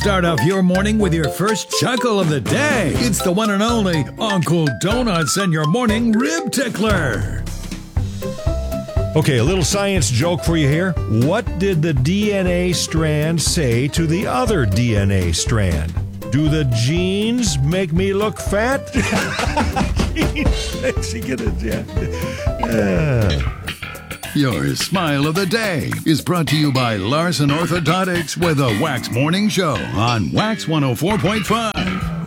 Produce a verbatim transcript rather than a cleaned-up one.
Start off your morning with your first chuckle of the day. It's the one and only Uncle Donuts and your morning rib tickler. Okay, a little science joke for you here. What did the D N A strand say to the other D N A strand? Do the jeans make me look fat? She get it, yeah. yeah. Your smile of the day is brought to you by Larson Orthodontics with a Wax Morning Show on Wax one oh four point five.